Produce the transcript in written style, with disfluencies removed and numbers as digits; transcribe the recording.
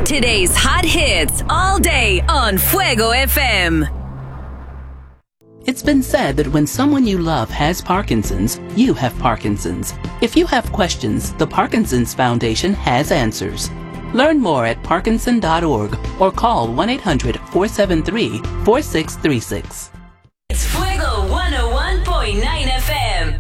Today's hot hits all day on Fuego FM. It's been said that when someone you love has Parkinson's, you have Parkinson's. If you have questions, the Parkinson's Foundation has answers. Learn more at parkinson.org or call 1-800-473-4636.